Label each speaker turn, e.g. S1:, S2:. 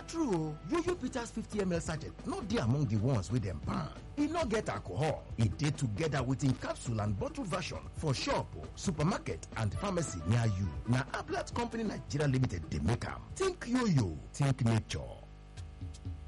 S1: true. Yoyo Peters 50ml sachet not dey among the ones wey dem ban. E no get alcohol. E dey together with im capsule and bottle version for shop, supermarket and pharmacy near you. Na Ablat Company Nigeria Limited dey make am. Think Yoyo, think nature.